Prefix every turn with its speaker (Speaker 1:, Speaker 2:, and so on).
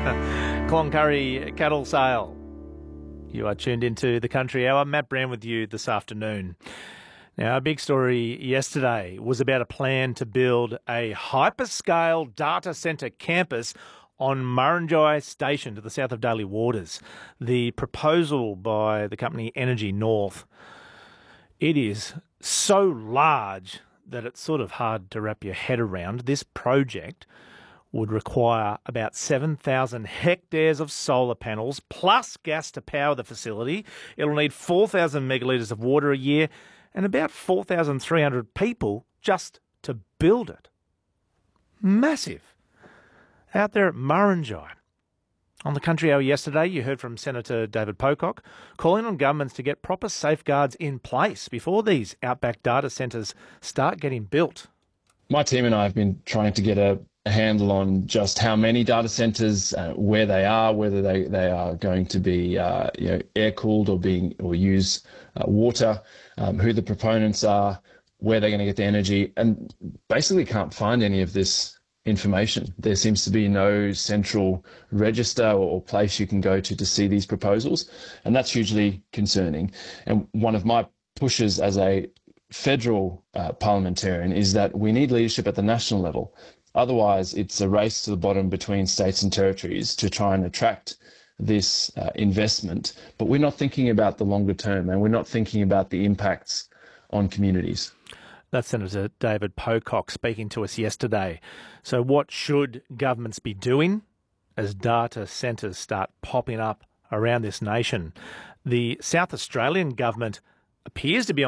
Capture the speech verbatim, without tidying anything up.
Speaker 1: Cloncurry cattle sale. You are tuned into the Country Hour. Matt Brown with you this afternoon. Now, our big story yesterday was about a plan to build a hyperscale data centre campus on Murrinjai Station to the south of Daly Waters. The proposal by the company Energy North, it is so large that it's sort of hard to wrap your head around. This project would require about seven thousand hectares of solar panels plus gas to power the facility. It'll need four thousand megalitres of water a year and about four thousand three hundred people just to build it. Massive. Out there at Murrinjai. On the Country Hour yesterday, you heard from Senator David Pocock calling on governments to get proper safeguards in place before these outback data centres start getting built.
Speaker 2: My team and I have been trying to get a a handle on just how many data centres, uh, where they are, whether they, they are going to be uh, you know, air-cooled or being or use uh, water, um, who the proponents are, where they're going to get the energy, and basically can't find any of this information. There seems to be no central register or, or place you can go to to see these proposals, and that's hugely concerning. And one of my pushes as a federal uh, parliamentarian is that we need leadership at the national level. Otherwise, it's a race to the bottom between states and territories to try and attract this uh, investment. But we're not thinking about the longer term, and we're not thinking about the impacts on communities.
Speaker 1: That's Senator David Pocock speaking to us yesterday. So what should governments be doing as data centres start popping up around this nation? The South Australian government appears to be